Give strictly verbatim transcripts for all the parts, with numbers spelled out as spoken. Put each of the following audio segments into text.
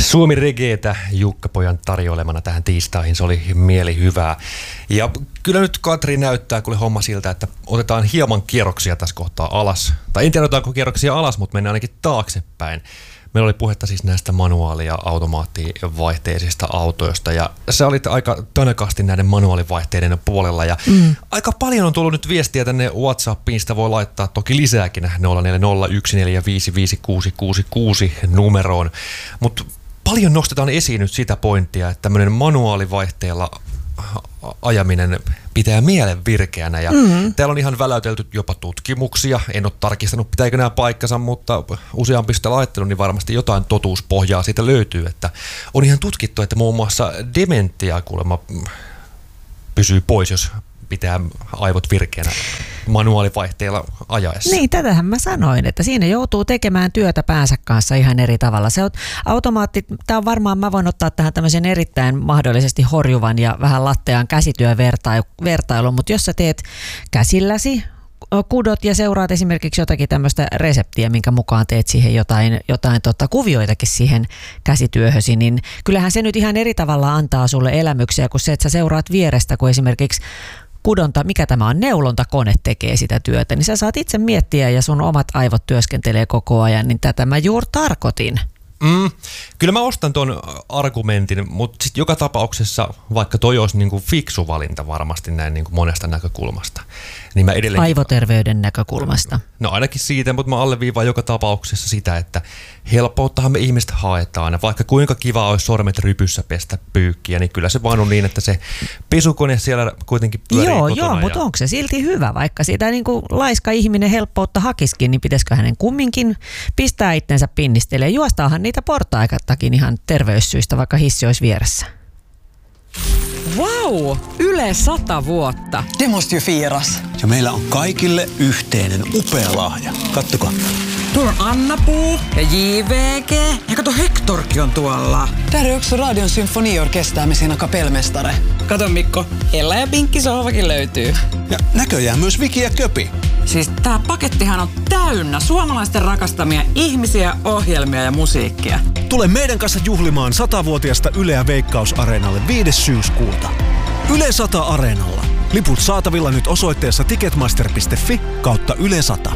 Suomi Regeetä Jukka-pojan tarjoilemana tähän tiistaihin, se oli mieli hyvää. Ja kyllä nyt Katri näyttää kuule homma siltä, että otetaan hieman kierroksia tässä kohtaa alas. Tai en tiedä otetaanko kierroksia alas, mutta mennään ainakin taaksepäin. Meillä oli puhetta siis näistä manuaali- ja automaattivaihteisista autoista ja sä olit aika tönäkasti näiden manuaalivaihteiden puolella ja mm. aika paljon on tullut nyt viestiä tänne WhatsAppiin, sitä voi laittaa toki lisääkin nolla neljä nolla yksi neljä viisi viisi kuusi kuusi kuusi numeroon, mutta paljon nostetaan esiin nyt sitä pointtia, että tämmöinen manuaalivaihteella ajaminen pitää mielen virkeänä ja mm-hmm. täällä on ihan väläytelty jopa tutkimuksia. En ole tarkistanut, pitääkö nämä paikkansa, mutta useampi sitä laittanut, niin varmasti jotain totuuspohjaa siitä löytyy. Että on ihan tutkittu, että muun muassa dementia kuulemma pysyy pois, jos pitää aivot virkeänä manuaalivaihteella ajaessa. Niin, tätähän mä sanoin, että siinä joutuu tekemään työtä päänsä kanssa ihan eri tavalla. Se on automaatti, tämä on varmaan, mä voin ottaa tähän tämmöisen erittäin mahdollisesti horjuvan ja vähän lattean käsityövertailun, mutta jos sä teet käsilläsi, kudot ja seuraat esimerkiksi jotakin tämmöistä reseptiä, minkä mukaan teet siihen jotain, jotain tota, kuvioitakin siihen käsityöhösi, niin kyllähän se nyt ihan eri tavalla antaa sulle elämyksiä kuin se, että sä seuraat vierestä, kun esimerkiksi kudonta, mikä tämä on, neulontakone tekee sitä työtä, niin sä saat itse miettiä ja sun omat aivot työskentelee koko ajan, niin tätä mä juuri tarkoitin. Mm, kyllä mä ostan ton argumentin, mutta sitten joka tapauksessa, vaikka toi olisi niinku fiksu valinta varmasti näin niinku monesta näkökulmasta, niin mä edelleen... Aivoterveyden näkökulmasta. No ainakin siitä, mutta mä alleviivaan joka tapauksessa sitä, että helpouttahan me ihmiset haetaan. Vaikka kuinka kiva olisi sormet rypyssä pestä pyykkiä, niin kyllä se vaan on niin, että se pesukone siellä kuitenkin pyörii Joo, kotona. joo, ja... mutta onko se silti hyvä? Vaikka sitä niin kuin laiska ihminen helppoutta hakiskin, niin pitäisikö hänen kumminkin pistää itsensä pinnistelemään? Juostaahan niitä portaikattakin ihan terveyssyistä, vaikka hissi olisi vieressä. Vau! Yle sata vuotta. Det måste ju firas. Ja meillä on kaikille yhteinen upea lahja. Kattokaa. Tuolla on Anna-Puu ja J V G. Ja kato, Hektorkin on tuolla. Där är också Radion symfoniorkester med sina kapellmästare. Kato Mikko, Ella ja Pinkki sohvakin löytyy. Ja näköjään myös Viki ja Köpi. Siis tää pakettihan on täynnä suomalaisten rakastamia ihmisiä, ohjelmia ja musiikkia. Tule meidän kanssa juhlimaan satavuotiasta Yle ja Veikkaus-areenalle viides syyskuuta. Yle sata Areenalla. Liput saatavilla nyt osoitteessa ticketmaster piste fi kautta Yle sata.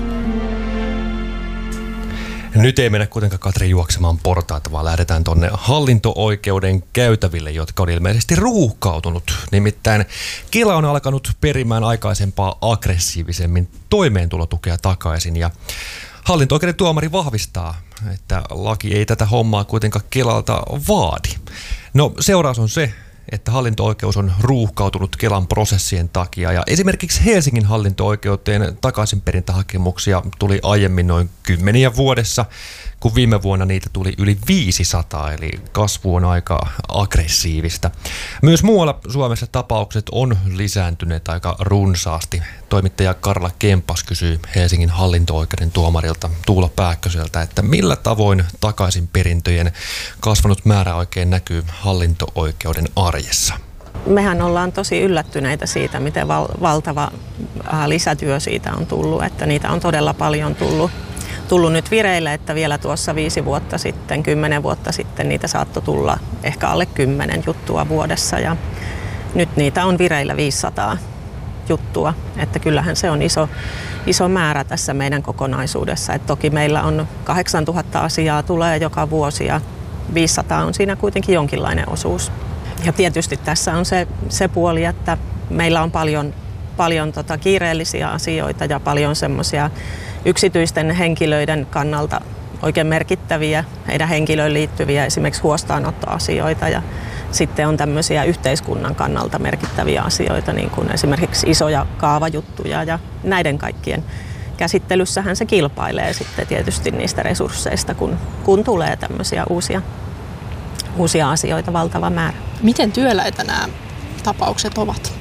Nyt ei mennä kuitenkaan Katri juoksemaan portaita, vaan lähdetään tonne hallinto-oikeuden käytäville, jotka on ilmeisesti ruuhkautunut. Nimittäin Kela on alkanut perimään aikaisempaa aggressiivisemmin toimeentulotukea takaisin ja hallinto-oikeuden tuomari vahvistaa, että laki ei tätä hommaa kuitenkaan Kelalta vaadi. No seuraus on se, että hallinto-oikeus on ruuhkautunut Kelan prosessien takia ja esimerkiksi Helsingin hallinto-oikeuteen takaisinperintähakemuksia tuli aiemmin noin kymmeniä vuodessa, kun viime vuonna niitä tuli yli viisisataa, eli kasvu on aika aggressiivista. Myös muualla Suomessa tapaukset on lisääntyneet aika runsaasti. Toimittaja Karla Kempas kysyy Helsingin hallinto-oikeuden tuomarilta Tuula Pääkköseltä, että millä tavoin takaisinperintöjen kasvanut määrä oikein näkyy hallinto-oikeuden arjessa. Mehän ollaan tosi yllättyneitä siitä, miten val- valtava äh, lisätyö siitä on tullut, että niitä on todella paljon tullut. tullut nyt vireille, että vielä tuossa viisi vuotta sitten, kymmenen vuotta sitten niitä saattoi tulla ehkä alle kymmenen juttua vuodessa ja nyt niitä on vireillä viisisataa juttua, että kyllähän se on iso, iso määrä tässä meidän kokonaisuudessa. Et toki meillä on kahdeksantuhatta asiaa tulee joka vuosi ja viisisataa on siinä kuitenkin jonkinlainen osuus. Ja tietysti tässä on se, se puoli, että meillä on paljon, paljon tota kiireellisiä asioita ja paljon semmoisia yksityisten henkilöiden kannalta oikein merkittäviä, heidän henkilöön liittyviä esimerkiksi huostaanottoasioita ja sitten on tämmöisiä yhteiskunnan kannalta merkittäviä asioita, niin kuin esimerkiksi isoja kaavajuttuja ja näiden kaikkien käsittelyssähän se kilpailee sitten tietysti niistä resursseista, kun, kun tulee tämmöisiä uusia, uusia asioita valtava määrä. Miten työläitä nämä tapaukset ovat?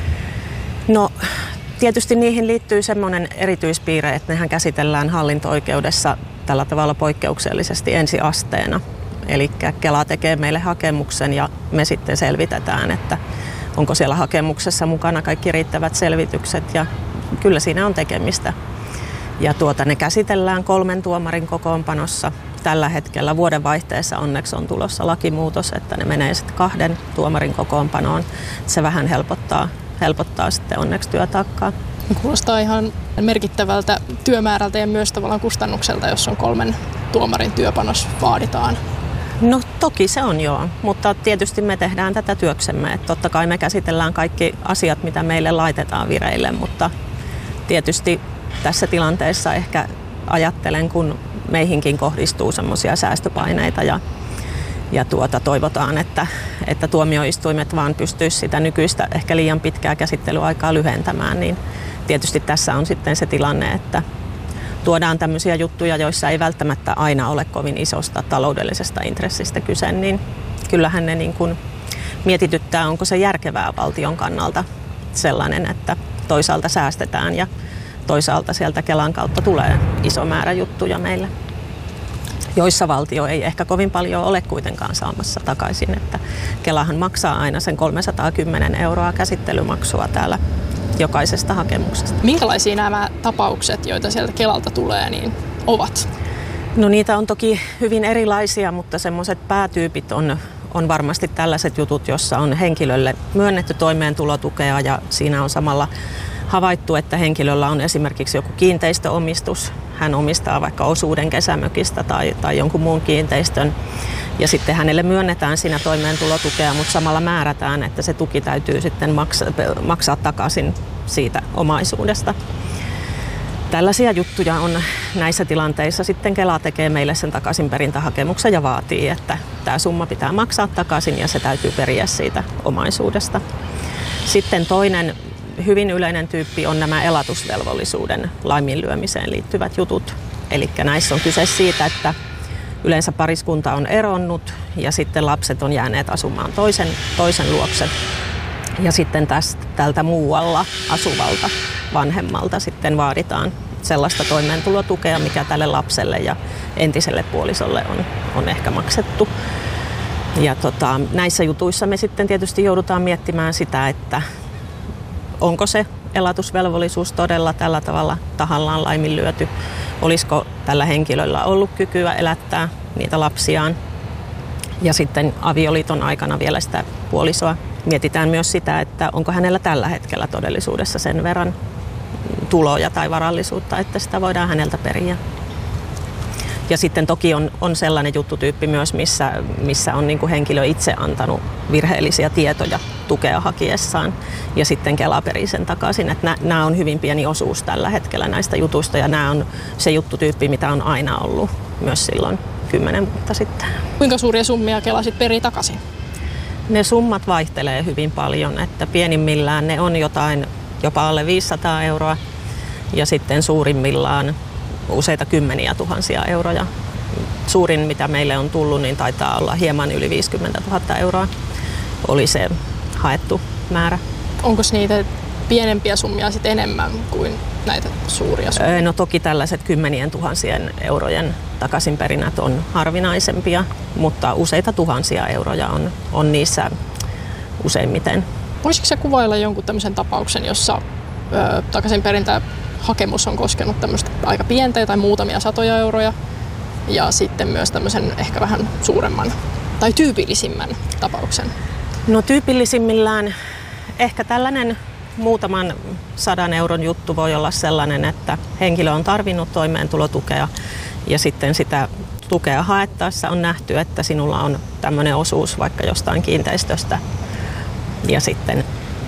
No tietysti niihin liittyy semmoinen erityispiirre, että nehän käsitellään hallinto-oikeudessa tällä tavalla poikkeuksellisesti ensiasteena. Eli Kela tekee meille hakemuksen ja me sitten selvitetään, että onko siellä hakemuksessa mukana kaikki riittävät selvitykset ja kyllä siinä on tekemistä. Ja tuota, ne käsitellään kolmen tuomarin kokoonpanossa tällä hetkellä vuodenvaihteessa onneksi on tulossa lakimuutos, että ne menee sitten kahden tuomarin kokoonpanoon. Se vähän helpottaa, helpottaa sitten onneksi työtaakkaa. Kuulostaa ihan merkittävältä työmäärältä ja myös tavallaan kustannukselta, jos on kolmen tuomarin työpanos vaaditaan. No toki se on joo, mutta tietysti me tehdään tätä työksemme. Että totta kai me käsitellään kaikki asiat, mitä meille laitetaan vireille, mutta tietysti tässä tilanteessa ehkä ajattelen, kun meihinkin kohdistuu semmoisia säästöpaineita ja, ja tuota, toivotaan, että, että tuomioistuimet vaan pystyisivät sitä nykyistä ehkä liian pitkää käsittelyaikaa lyhentämään, niin tietysti tässä on sitten se tilanne, että tuodaan tämmöisiä juttuja, joissa ei välttämättä aina ole kovin isosta taloudellisesta intressistä kyse, niin kyllähän ne niin kuin mietityttää, onko se järkevää valtion kannalta sellainen, että toisaalta säästetään ja toisaalta sieltä Kelan kautta tulee iso määrä juttuja meille, joissa valtio ei ehkä kovin paljon ole kuitenkaan saamassa takaisin. Että Kelahan maksaa aina sen kolmesataakymmenen euroa käsittelymaksua täällä jokaisesta hakemuksesta. Minkälaisia nämä tapaukset, joita sieltä Kelalta tulee, niin ovat? No niitä on toki hyvin erilaisia, mutta semmoiset päätyypit on, on varmasti tällaiset jutut, jossa on henkilölle myönnetty toimeentulotukea ja siinä on samalla havaittu, että henkilöllä on esimerkiksi joku kiinteistöomistus. Hän omistaa vaikka osuuden kesämökistä tai, tai jonkun muun kiinteistön. Ja sitten hänelle myönnetään siinä toimeentulotukea, mutta samalla määrätään, että se tuki täytyy sitten maksaa, maksaa takaisin siitä omaisuudesta. Tällaisia juttuja on näissä tilanteissa. Sitten Kela tekee meille sen takaisinperintähakemuksen ja vaatii, että tämä summa pitää maksaa takaisin ja se täytyy periä siitä omaisuudesta. Sitten toinen hyvin yleinen tyyppi on nämä elatusvelvollisuuden laiminlyömiseen liittyvät jutut. Eli näissä on kyse siitä, että yleensä pariskunta on eronnut ja sitten lapset on jääneet asumaan toisen, toisen luokse. Ja sitten tästä, tältä muualla asuvalta vanhemmalta sitten vaaditaan sellaista toimeentulotukea, mikä tälle lapselle ja entiselle puolisolle on, on ehkä maksettu. Ja tota, näissä jutuissa me sitten tietysti joudutaan miettimään sitä, että onko se elatusvelvollisuus todella tällä tavalla tahallaan laiminlyöty? Olisiko tällä henkilöllä ollut kykyä elättää niitä lapsiaan? Ja sitten avioliiton aikana vielä sitä puolisoa. Mietitään myös sitä, että onko hänellä tällä hetkellä todellisuudessa sen verran tuloja tai varallisuutta, että sitä voidaan häneltä periä. Ja sitten toki on, on sellainen juttutyyppi myös, missä, missä on niin kuin henkilö itse antanut virheellisiä tietoja tukea hakiessaan ja sitten Kela perii sen takaisin. Että nämä on hyvin pieni osuus tällä hetkellä näistä jutuista ja nämä on se juttutyyppi, mitä on aina ollut myös silloin kymmenen vuotta sitten. Kuinka suuria summia Kela sitten perii takaisin? Ne summat vaihtelee hyvin paljon, että pienimmillään ne on jotain jopa alle viisisataa euroa ja sitten suurimmillaan useita kymmeniä tuhansia euroja. Suurin, mitä meille on tullut, niin taitaa olla hieman yli viisikymmentätuhatta euroa, oli se haettu määrä. Onko niitä pienempiä summia sitten enemmän kuin näitä suuria summia? No toki tällaiset kymmenien tuhansien eurojen takaisinperinnät on harvinaisempia, mutta useita tuhansia euroja on, on niissä useimmiten. Voisitko sä kuvailla jonkun tämmöisen tapauksen, jossa ö, takaisinperintä hakemus on koskenut tämmöistä aika pientä tai muutamia satoja euroja ja sitten myös tämmöisen ehkä vähän suuremman tai tyypillisimmän tapauksen? No tyypillisimmillään ehkä tällainen muutaman sadan euron juttu voi olla sellainen, että henkilö on tarvinnut toimeentulotukea ja sitten sitä tukea haettaessa on nähty, että sinulla on tämmöinen osuus vaikka jostain kiinteistöstä ja sitten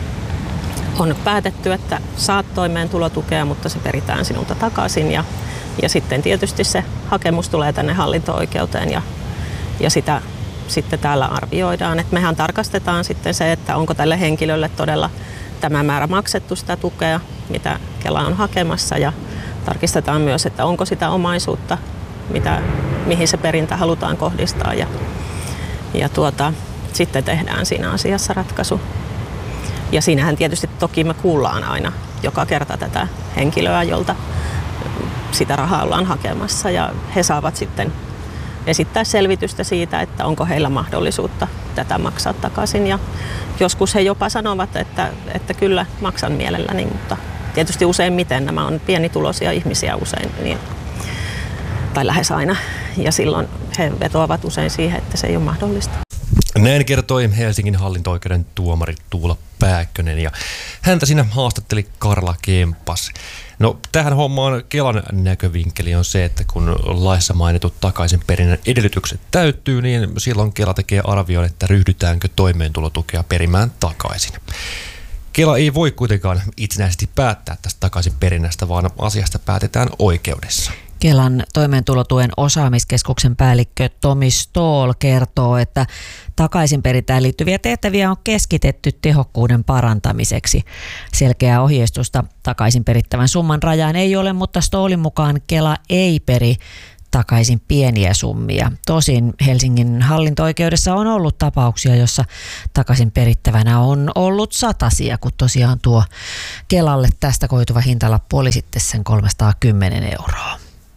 on päätetty, että saat toimeentulotukea, mutta se peritään sinulta takaisin ja, ja sitten tietysti se hakemus tulee tänne hallinto-oikeuteen ja, ja sitä sitten täällä arvioidaan. Et mehän tarkastetaan sitten se, että onko tälle henkilölle todella tämä määrä maksettu sitä tukea, mitä Kela on hakemassa ja tarkistetaan myös, että onko sitä omaisuutta, mitä, mihin se perintä halutaan kohdistaa ja, ja tuota, sitten tehdään siinä asiassa ratkaisu. Ja siinähän tietysti toki me kuullaan aina joka kerta tätä henkilöä, jolta sitä rahaa ollaan hakemassa ja he saavat sitten esittää selvitystä siitä, että onko heillä mahdollisuutta tätä maksaa takaisin. Ja joskus he jopa sanovat, että, että kyllä maksan mielelläni, mutta tietysti useimmiten nämä on pienituloisia ihmisiä usein, niin, tai lähes aina, ja silloin he vetoavat usein siihen, että se ei ole mahdollista. Näin kertoi Helsingin hallinto-oikeuden tuomari Tuula Pääkkönen ja häntä siinä haastatteli Karla Kempas. No tähän hommaan Kelan näkövinkkeli on se, että kun laissa mainitut takaisinperinnän edellytykset täyttyy, niin silloin Kela tekee arvion, että ryhdytäänkö toimeentulotukea perimään takaisin. Kela ei voi kuitenkaan itsenäisesti päättää tästä takaisinperinnästä, vaan asiasta päätetään oikeudessa. Kelan toimeentulotuen osaamiskeskuksen päällikkö Tomi Stoll kertoo, että takaisinperintään liittyviä tehtäviä on keskitetty tehokkuuden parantamiseksi. Selkeää ohjeistusta takaisin perittävän summan rajaan ei ole, mutta Stollin mukaan Kela ei peri takaisin pieniä summia. Tosin Helsingin hallinto-oikeudessa on ollut tapauksia, jossa takaisin perittävänä on ollut satasia, kun tosiaan tuo Kelalle tästä koituva hintalappu oli sitten sen kolmesataakymmenen euroa.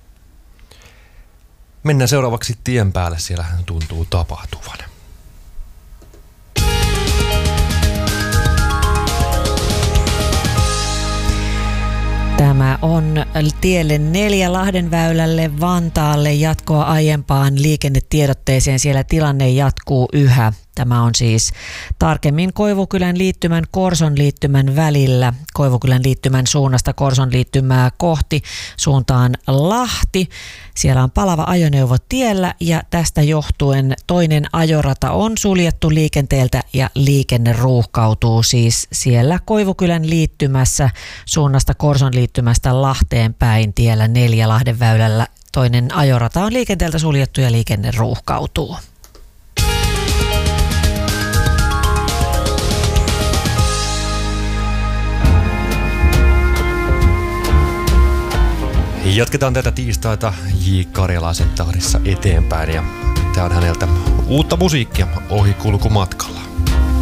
Mennään seuraavaksi tien päälle, siellä tuntuu tapahtuvan. Tämä on tielle neljä Lahdenväylälle Vantaalle jatkoa aiempaan liikennetiedotteeseen. Siellä tilanne jatkuu yhä. Tämä on siis tarkemmin Koivukylän liittymän Korson liittymän välillä. Koivukylän liittymän suunnasta Korson liittymää kohti suuntaan Lahti. Siellä on palava ajoneuvo tiellä ja tästä johtuen toinen ajorata on suljettu liikenteeltä ja liikenne ruuhkautuu siis siellä Koivukylän liittymässä suunnasta Korson liittymästä Lahteen päin tiellä neljä Lahdenväylällä. Toinen ajorata on liikenteeltä suljettu ja liikenne ruuhkautuu. Jatketaan tätä tiistaita J. Karjalaisen tahdissa eteenpäin ja tää on häneltä uutta musiikkia ohikulkumatkalla.